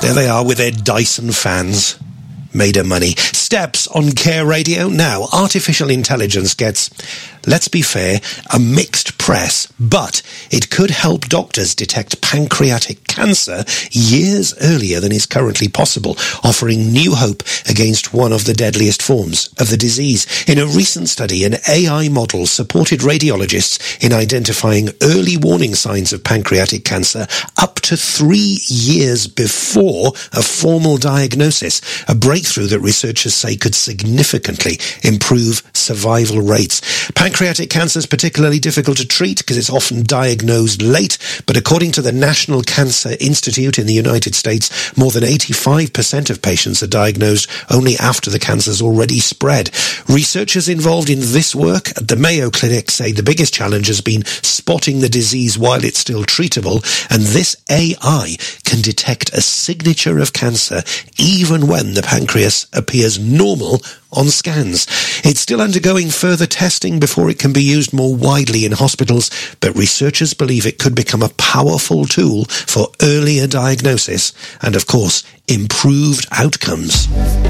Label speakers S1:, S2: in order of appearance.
S1: There they are with their Dyson fans. Made of money. Steps on Care Radio. Now, artificial intelligence gets, let's be fair, a mixed press, but it could help doctors detect pancreatic cancer years earlier than is currently possible, offering new hope against one of the deadliest forms of the disease. In a recent study, an AI model supported radiologists in identifying early warning signs of pancreatic cancer up to 3 years before a formal diagnosis, a breakthrough that researchers say could significantly improve survival rates. Pancreatic cancer is particularly difficult to treat because it's often diagnosed late, but according to the National Cancer Institute in the United States, more than 85% of patients are diagnosed only after the cancer's already spread. Researchers involved in this work at the Mayo Clinic say the biggest challenge has been spotting the disease while it's still treatable, and this AI can detect a signature of cancer even when the pancreas appears normal on scans. It's still undergoing further testing before it can be used more widely in hospitals, but researchers believe it could become a powerful tool for earlier diagnosis and, of course, improved outcomes.